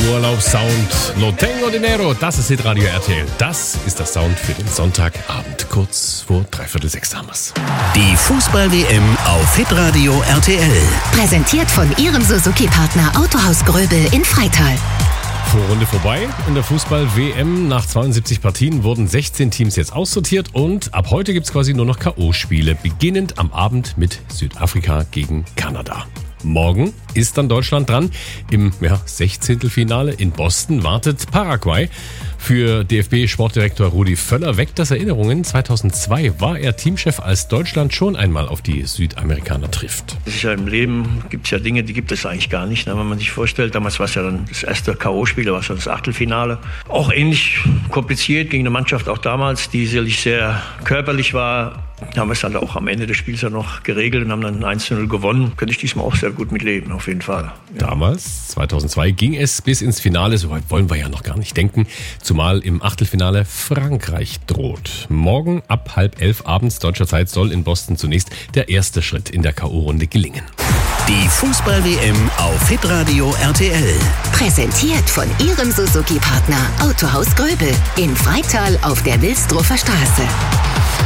Urlaubssound. Lo tengo dinero, das ist Hitradio RTL. Das ist der Sound für den Sonntagabend. Kurz vor 5:45 haben wir's. Die Fußball-WM auf Hitradio RTL. Präsentiert von Ihrem Suzuki-Partner Autohaus Gröbel in Freital. Vorrunde vorbei in der Fußball-WM. Nach 72 Partien wurden 16 Teams jetzt aussortiert und ab heute gibt's quasi nur noch K.O.-Spiele, beginnend am Abend mit Südafrika gegen Kanada. Morgen ist dann Deutschland dran. Im 16. Finale in Boston wartet Paraguay. Für DFB-Sportdirektor Rudi Völler weckt das Erinnerungen. 2002 war er Teamchef, als Deutschland schon einmal auf die Südamerikaner trifft. Das ist ja im Leben, gibt es ja Dinge, die gibt es eigentlich gar nicht. Wenn man sich vorstellt, damals war es ja dann das erste K.O.-Spiel, da war es schon das Achtelfinale. Auch ähnlich kompliziert gegen eine Mannschaft auch damals, die sicherlich sehr körperlich war. Haben wir es dann auch am Ende des Spiels ja noch geregelt und haben dann 1:0 gewonnen. Könnte ich diesmal auch sehr gut mitleben, auf jeden Fall. Ja. Damals, 2002, ging es bis ins Finale. So weit wollen wir ja noch gar nicht denken. Zumal im Achtelfinale Frankreich droht. Morgen ab 10:30 abends deutscher Zeit soll in Boston zunächst der erste Schritt in der K.O.-Runde gelingen. Die Fußball-WM auf Hitradio RTL. Präsentiert von Ihrem Suzuki-Partner Autohaus Gröbel in Freital auf der Wilsdruffer Straße.